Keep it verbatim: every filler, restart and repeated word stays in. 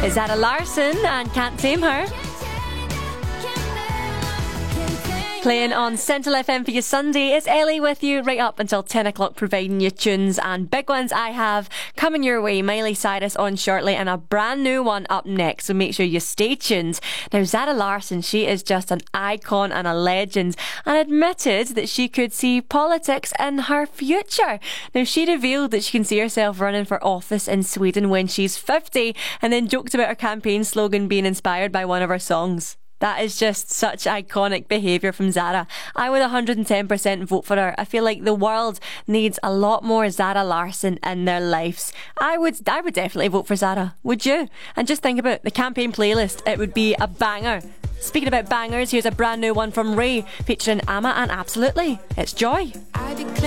Is Zara Larsson and Can't Tame Her. Playing on Central F M for you Sunday, it's Ellie with you right up until ten o'clock, providing you tunes and big ones I have coming your way. Miley Cyrus on shortly and a brand new one up next, so make sure you stay tuned. Now, Zara Larsson, she is just an icon and a legend, and admitted that she could see politics in her future. Now, she revealed that she can see herself running for office in Sweden when she's fifty, and then joked about her campaign slogan being inspired by one of her songs. That is just such iconic behaviour from Zara. I would one hundred ten percent vote for her. I feel like the world needs a lot more Zara Larsson in their lives. I would I would definitely vote for Zara. Would you? And just think about the campaign playlist. It would be a banger. Speaking about bangers, here's a brand new one from Ray featuring Amma and Absolutely. It's Joy.